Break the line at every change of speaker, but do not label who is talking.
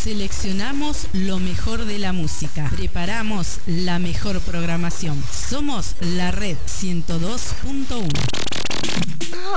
Seleccionamos lo mejor de la música. Preparamos la mejor programación. Somos la Red 102.1.